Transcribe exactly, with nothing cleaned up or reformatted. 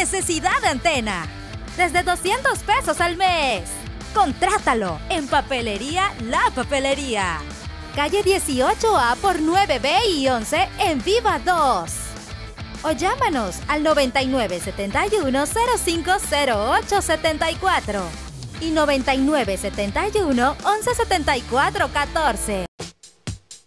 necesidad de antena. Desde doscientos pesos al mes. Contrátalo en Papelería La Papelería. Calle dieciocho A por nueve B y once en Viva dos. O llámanos al noventa y nueve setenta y uno cero cinco cero ocho setenta y cuatro y noventa y nueve setenta y uno once setenta y cuatro catorce.